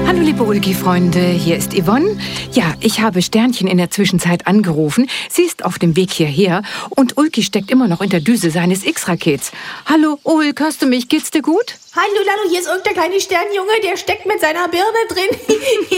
Hallo liebe Ulki-Freunde, hier ist Yvonne. Ja, ich habe Sternchen in der Zwischenzeit angerufen. Sie ist auf dem Weg hierher und Ulki steckt immer noch in der Düse seines X-Rakets. Hallo Ulk, hörst du mich? Geht's dir gut? Hallo Lalo, hier ist irgendein kleiner Sternjunge, der steckt mit seiner Birne drin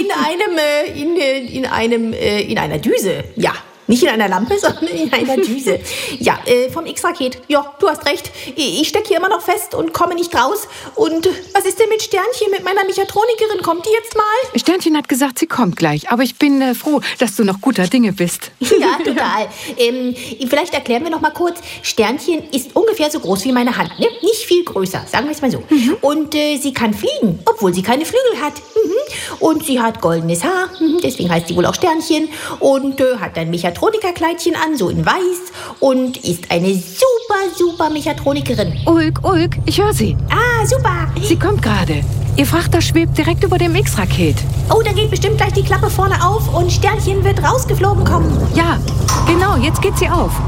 in einer Düse. Ja. Nicht in einer Lampe, sondern in einer Düse. Ja, vom X-Raket. Ja, du hast recht. Ich stecke hier immer noch fest und komme nicht raus. Und was ist denn mit Sternchen, mit meiner Mechatronikerin? Kommt die jetzt mal? Sternchen hat gesagt, sie kommt gleich. Aber ich bin froh, dass du noch guter Dinge bist. Ja, total. Vielleicht erklären wir noch mal kurz. Sternchen ist ungefähr so groß wie meine Hand. Ne? Nicht viel größer, sagen wir es mal so. Und sie kann fliegen, obwohl sie keine Flügel hat. Und sie hat goldenes Haar. Deswegen heißt sie wohl auch Sternchen. Und hat ein Mechatronikerkleidchen an, so in weiß. Und ist eine super Mechatronikerin. Ulk, ich höre sie. Ah, super. Sie kommt gerade. Ihr Frachter schwebt direkt über dem X-Raket. Oh, da geht bestimmt gleich die Klappe vorne auf und Sternchen wird rausgeflogen kommen. Ja, genau, jetzt geht sie auf.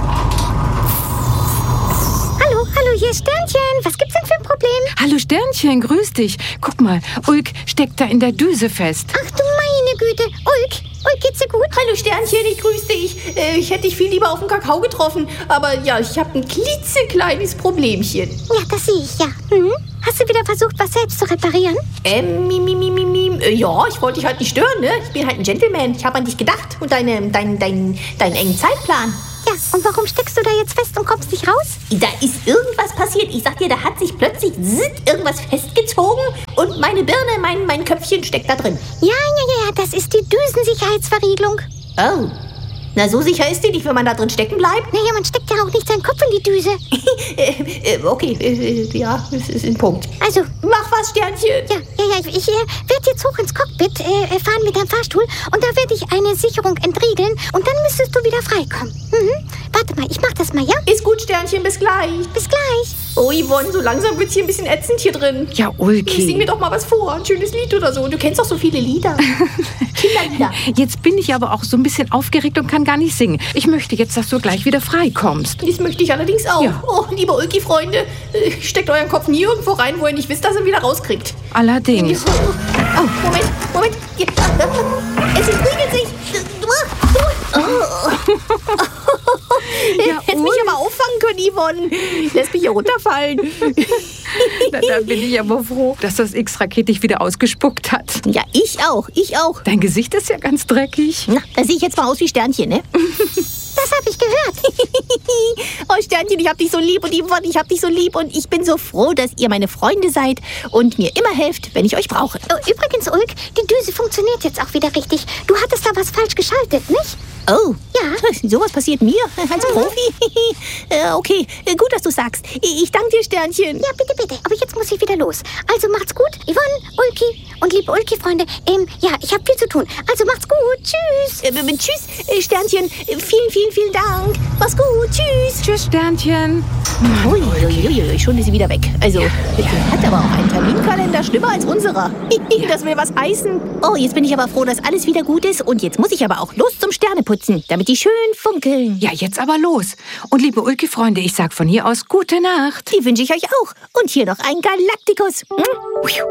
Hallo, hier ist Sternchen. Was gibt's denn für ein Problem? Hallo Sternchen, grüß dich. Guck mal, Ulk steckt da in der Düse fest. Ach du meine Güte. Ulk, geht's dir gut? Hallo Sternchen, ich grüße dich. Ich hätte dich viel lieber auf dem Kakao getroffen. Aber ja, ich habe ein klitzekleines Problemchen. Ja, das sehe ich, ja. Hast du wieder versucht, was selbst zu reparieren? Ja, ich wollte dich halt nicht stören, ne? Ich bin halt ein Gentleman. Ich habe an dich gedacht und deinen engen Zeitplan. Ja, und warum steckst du da jetzt fest und kommst nicht raus? Da ist irgendwas passiert. Ich sag dir, da hat sich plötzlich irgendwas festgezogen und meine Birne, mein Köpfchen steckt da drin. Ja, das ist die Düsensicherheitsverriegelung. Oh, na so sicher ist die nicht, wenn man da drin stecken bleibt. Naja, man steckt ja auch nicht seinen Kopf in die Düse. Okay, ja, das ist ein Punkt. Also, mach was, Sternchen. Ja, ich werde jetzt hoch ins Cockpit fahren mit deinem Fahrstuhl und da werde ich eine Sicherung entriegeln und dann müsstest du wieder freikommen. Warte mal, ich mach das mal, ja? Ist gut, Sternchen, bis gleich. Bis gleich. Oh, Yvonne, so langsam wird's hier ein bisschen ätzend hier drin. Ja, Ulki. Sing mir doch mal was vor, ein schönes Lied oder so. Du kennst doch so viele Lieder. Kinderlieder. Jetzt bin ich aber auch so ein bisschen aufgeregt und kann gar nicht singen. Ich möchte jetzt, dass du gleich wieder freikommst. Das möchte ich allerdings auch. Ja. Oh, liebe Ulki-Freunde, steckt euren Kopf nie irgendwo rein, wo ihr nicht wisst, dass ihr ihn wieder rauskriegt. Allerdings. Oh, Moment. Es entriegelt sich. Ja, hättest mich aber auffangen können, Yvonne. Lässt mich hier runterfallen. Da bin ich aber froh, dass das X-Raket dich wieder ausgespuckt hat. Ja, ich auch. Dein Gesicht ist ja ganz dreckig. Na, da sehe ich jetzt mal aus wie Sternchen, ne? Das habe ich gehört. Oh, Sternchen, ich hab dich so lieb und Yvonne, ich hab dich so lieb und ich bin so froh, dass ihr meine Freunde seid und mir immer helft, wenn ich euch brauche. Oh, übrigens, Ulk, die Düse funktioniert jetzt auch wieder richtig. Du hattest da was falsch geschaltet, nicht? Oh, ja. Sowas passiert mir als Profi. Okay, gut, dass du sagst. Ich danke dir, Sternchen. Ja, bitte. Aber jetzt muss ich wieder los. Also macht's gut, Yvonne, Ulki und liebe Ulki-Freunde. Ja, ich habe viel zu tun. Also macht's gut. Tschüss. Tschüss, Sternchen. Vielen Dank. Mach's gut. Tschüss. Tschüss, Sternchen. Uiuiui, schon ist sie wieder weg. Also, hat aber auch einen Terminkalender schlimmer als unserer. Das will was heißen. Oh, jetzt bin ich aber froh, dass alles wieder gut ist. Und jetzt muss ich aber auch los zum Sterneputzen, damit die schön funkeln. Ja, jetzt aber los. Und liebe Ulki-Freunde, ich sag von hier aus gute Nacht. Die wünsche ich euch auch. Und hier noch ein Galaktikus.